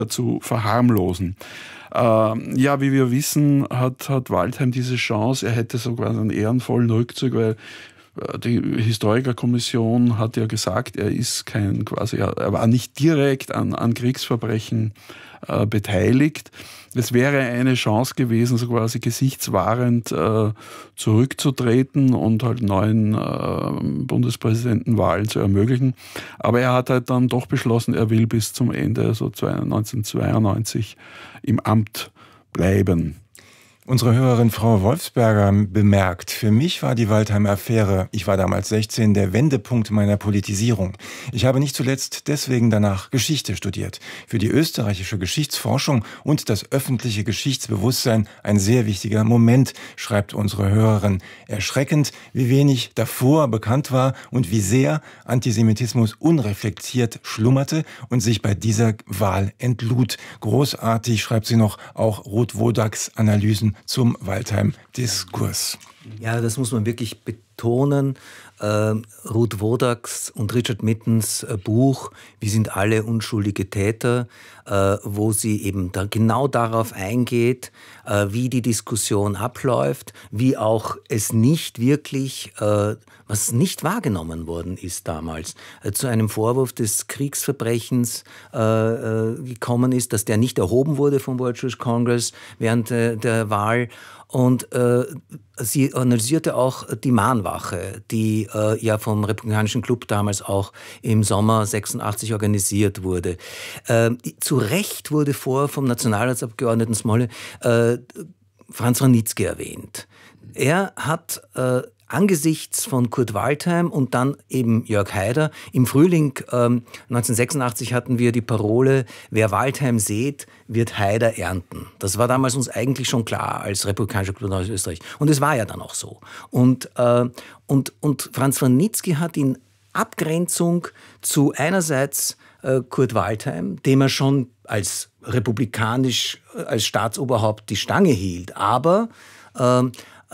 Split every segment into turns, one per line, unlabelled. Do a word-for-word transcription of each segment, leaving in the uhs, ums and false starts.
zu verharmlosen. Ähm, ja, wie wir wissen, hat, hat Waldheim diese Chance. Er hätte sogar einen ehrenvollen Rückzug, weil die Historikerkommission hat ja gesagt, er ist kein quasi, er war nicht direkt an, an Kriegsverbrechen äh, beteiligt. Es wäre eine Chance gewesen, so quasi gesichtswahrend äh, zurückzutreten und halt neuen äh, Bundespräsidentenwahlen zu ermöglichen. Aber er hat halt dann doch beschlossen, er will bis zum Ende, so neunzehnhundertzweiundneunzig, im Amt bleiben.
Unsere Hörerin Frau Wolfsberger bemerkt, für mich war die Waldheim-Affäre, ich war damals sechzehn, der Wendepunkt meiner Politisierung. Ich habe nicht zuletzt deswegen danach Geschichte studiert. Für die österreichische Geschichtsforschung und das öffentliche Geschichtsbewusstsein ein sehr wichtiger Moment, schreibt unsere Hörerin. Erschreckend, wie wenig davor bekannt war und wie sehr Antisemitismus unreflektiert schlummerte und sich bei dieser Wahl entlud. Großartig, schreibt sie noch, auch Ruth Wodacks Analysen zum Waldheim-Diskurs.
Ja, das muss man wirklich betonen. Äh, Ruth Wodacks und Richard Mittens äh, Buch Wir sind alle unschuldige Täter, äh, wo sie eben da genau darauf eingeht, äh, wie die Diskussion abläuft, wie auch es nicht wirklich, äh, was nicht wahrgenommen worden ist damals, äh, zu einem Vorwurf des Kriegsverbrechens äh, äh, gekommen ist, dass der nicht erhoben wurde vom World Jewish Congress während äh, der Wahl. Und äh, sie analysierte auch die Mahnwache, die äh, ja vom Republikanischen Club damals auch im Sommer sechsundachtzig organisiert wurde. Äh, zu Recht wurde vor vom Nationalratsabgeordneten Smolle äh, Franz Vranitzky erwähnt. Er hat äh, angesichts von Kurt Waldheim und dann eben Jörg Haider. Im Frühling ähm, neunzehnhundertsechsundachtzig hatten wir die Parole, wer Waldheim sät, wird Haider ernten. Das war damals uns eigentlich schon klar als Republikanischer Club aus Österreich. Und es war ja dann auch so. Und, äh, und, und Franz Vranitzky hat in Abgrenzung zu einerseits äh, Kurt Waldheim, dem er schon als republikanisch, als Staatsoberhaupt die Stange hielt, aber äh,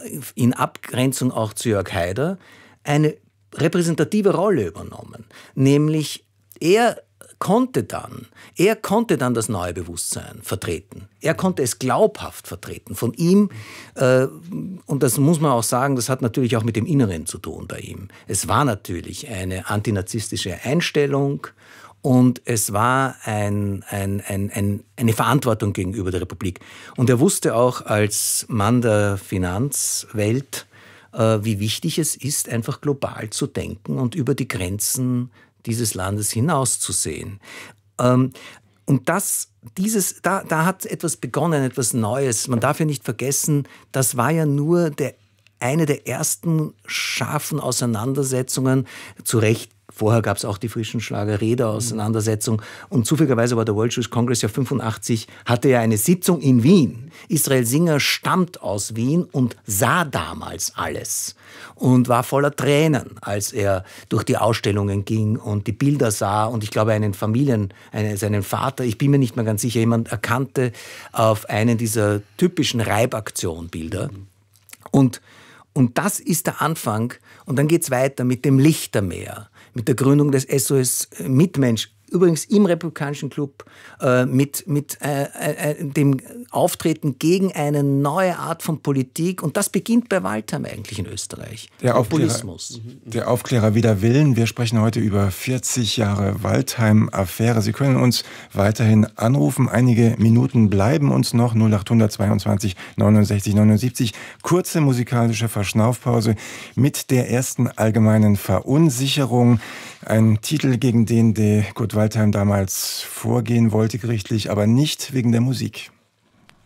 in Abgrenzung auch zu Jörg Haider, eine repräsentative Rolle übernommen. Nämlich er konnte dann, er konnte dann das neue Bewusstsein vertreten. Er konnte es glaubhaft vertreten. Von ihm, äh, und das muss man auch sagen, das hat natürlich auch mit dem Inneren zu tun bei ihm. Es war natürlich eine antinazistische Einstellung, und es war ein, ein, ein, ein, eine Verantwortung gegenüber der Republik. Und er wusste auch als Mann der Finanzwelt, äh, wie wichtig es ist, einfach global zu denken und über die Grenzen dieses Landes hinauszusehen. Ähm, und das, dieses, da, da hat etwas begonnen, etwas Neues. Man darf ja nicht vergessen, das war ja nur der, eine der ersten scharfen Auseinandersetzungen, zu Recht. Vorher gab es auch die frischen Schlager-Rede-Auseinandersetzung. Und zufälligerweise war der World Jewish Congress ja fünfundachtzig, hatte ja eine Sitzung in Wien. Israel Singer stammt aus Wien und sah damals alles. Und war voller Tränen, als er durch die Ausstellungen ging und die Bilder sah. Und ich glaube, einen Familien, einen, seinen Vater, ich bin mir nicht mehr ganz sicher, jemand erkannte auf einen dieser typischen Reibaktion-Bilder. Und, und das ist der Anfang. Und dann geht es weiter mit dem Lichtermeer, mit der Gründung des S O S Mitmensch, übrigens im Republikanischen Club, äh, mit, mit äh, äh, dem Auftreten gegen eine neue Art von Politik. Und das beginnt bei Waldheim eigentlich in Österreich.
Der Aufklärer, der Aufklärer wider Willen. Wir sprechen heute über vierzig Jahre Waldheim-Affäre. Sie können uns weiterhin anrufen. Einige Minuten bleiben uns noch. null acht zweiundzwanzig neunundsechzig neunundsiebzig. Kurze musikalische Verschnaufpause mit der ersten allgemeinen Verunsicherung. Ein Titel, gegen den der Kurt Waldheim damals vorgehen wollte gerichtlich, aber nicht wegen der Musik.